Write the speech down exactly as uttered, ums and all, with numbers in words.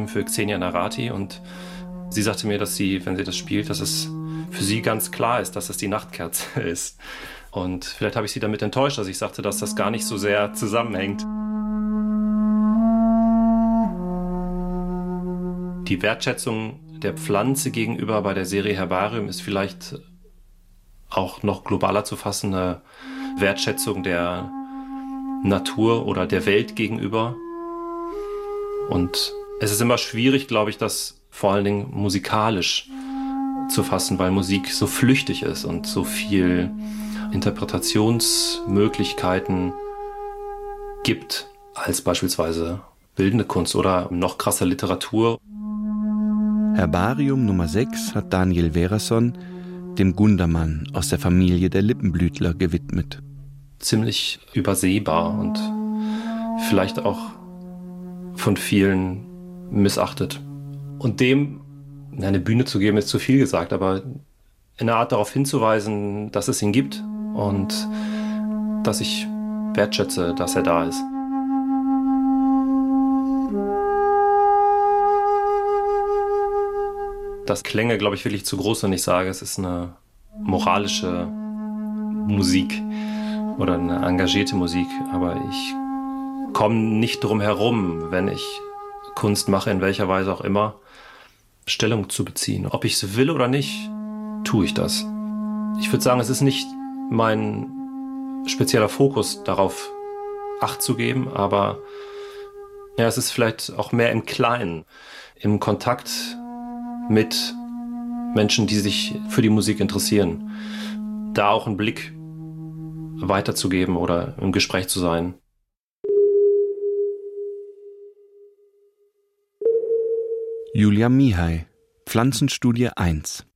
für Xenia Narati und sie sagte mir, dass sie, wenn sie das spielt, dass es für sie ganz klar ist, dass es die Nachtkerze ist. Und vielleicht habe ich sie damit enttäuscht, dass ich sagte, dass das gar nicht so sehr zusammenhängt. Die Wertschätzung der Pflanze gegenüber bei der Serie Herbarium ist vielleicht auch noch globaler zu fassen, eine Wertschätzung der Natur oder der Welt gegenüber. Und es ist immer schwierig, glaube ich, das vor allen Dingen musikalisch zu fassen, weil Musik so flüchtig ist und so viel Interpretationsmöglichkeiten gibt als beispielsweise bildende Kunst oder noch krasser Literatur. Herbarium Nummer sechs hat Daniel Verason dem Gundermann aus der Familie der Lippenblütler gewidmet. Ziemlich übersehbar und vielleicht auch von vielen missachtet. Und dem eine Bühne zu geben, ist zu viel gesagt, aber in einer Art darauf hinzuweisen, dass es ihn gibt und dass ich wertschätze, dass er da ist. Das klänge, glaube ich, wirklich zu groß, wenn ich sage, es ist eine moralische Musik oder eine engagierte Musik. Aber ich komme nicht drum herum, wenn ich Kunst mache, in welcher Weise auch immer, Stellung zu beziehen. Ob ich es will oder nicht, tue ich das. Ich würde sagen, es ist nicht mein spezieller Fokus, darauf Acht zu geben, aber ja, es ist vielleicht auch mehr im Kleinen, im Kontakt mit Menschen, die sich für die Musik interessieren, da auch einen Blick weiterzugeben oder im Gespräch zu sein. Julia Mihai, Pflanzenstudie eins.